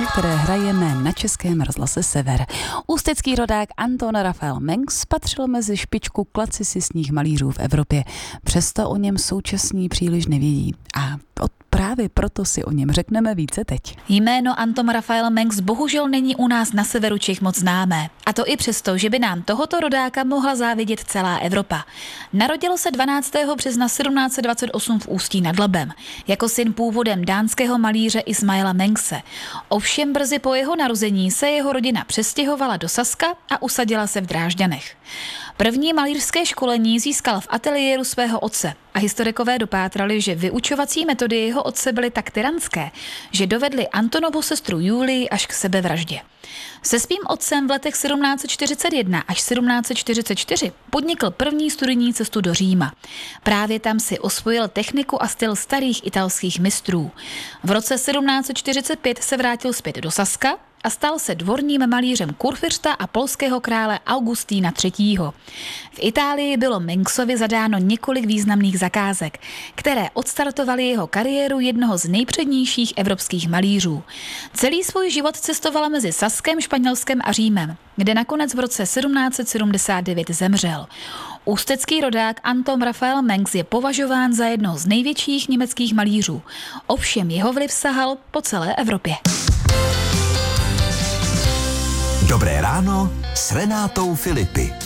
které hrajeme na Českém rozhlase Sever. Ústecký rodák Anton Raphael Mengs patřil mezi špičku klasicistních malířů v Evropě. Přesto o něm současní příliš nevědí. A právě proto si o něm řekneme více teď. Jméno Anton Raphael Mengs bohužel není u nás na severu Čech moc známé. A to i přesto, že by nám tohoto rodáka mohla závidět celá Evropa. Narodil se 12. března 1728 v Ústí nad Labem, jako syn původem dánského malíře Ismaila Mengse. Ovšem brzy po jeho narození se jeho rodina přestěhovala do Saska a usadila se v Drážďanech. První malířské školení získal v ateliéru svého otce a historikové dopátrali, že vyučovací metody jeho otce byly tak tyranské, že dovedly Antonovu sestru Julii až k sebevraždě. Se svým otcem v letech 1741 až 1744 podnikl první studijní cestu do Říma. Právě tam si osvojil techniku a styl starých italských mistrů. V roce 1745 se vrátil zpět do Saska a stal se dvorním malířem kurfiřta a polského krále Augustína III. V Itálii bylo Mengsovi zadáno několik významných zakázek, které odstartovaly jeho kariéru jednoho z nejpřednějších evropských malířů. Celý svůj život cestoval mezi Saskem, Španělskem a Římem, kde nakonec v roce 1779 zemřel. Ústecký rodák Anton Raphael Mengs je považován za jednoho z největších německých malířů. Ovšem jeho vliv sahal po celé Evropě. Dobré ráno s Renátou Filipy.